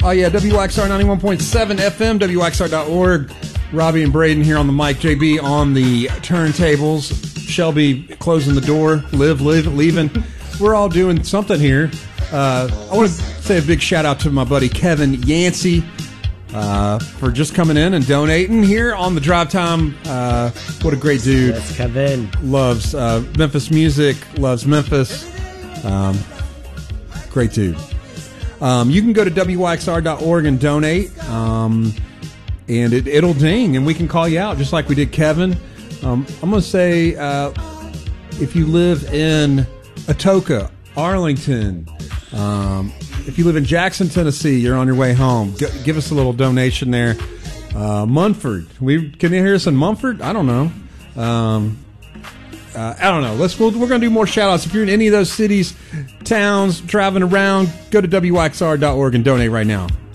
Oh, yeah, WXR 91.7 FM, WXR.org. Robbie and Braden here on the mic. JB on the turntables. Shelby closing the door. Liv leaving. We're all doing something here. I want to say a big shout out to my buddy Kevin Yancey for just coming in and donating here on the drive time. What a great dude. Yes, Kevin. Loves Memphis music, loves Memphis. Great dude. You can go to WYXR.org and donate, and it'll ding, and we can call you out just like we did Kevin. I'm going to say if you live in Atoka, Arlington, if you live in Jackson, Tennessee, you're on your way home, give us a little donation there. Munford. Can you hear us in Munford? I don't know. I don't know. We're going to do more shout-outs. If you're in any of those cities, towns, traveling around, go to WXR.org and donate right now.